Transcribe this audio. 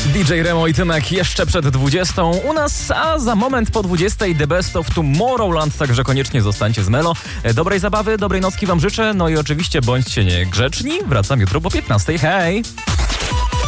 DJ Remo i Tymek jeszcze przed 20. U nas, a za moment po 20 The Best of Tomorrowland, także koniecznie zostańcie z Melo. Dobrej zabawy, dobrej nocki wam życzę, no i oczywiście bądźcie niegrzeczni. Wracam jutro po 15. Hej!